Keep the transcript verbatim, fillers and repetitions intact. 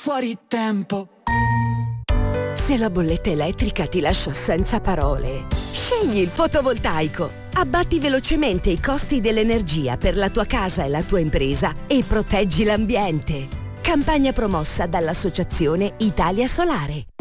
fuori tempo. Se la bolletta elettrica ti lascia senza parole, scegli il fotovoltaico. Abbatti velocemente i costi dell'energia per la tua casa e la tua impresa e proteggi l'ambiente. Campagna promossa dall'Associazione Italia Solare.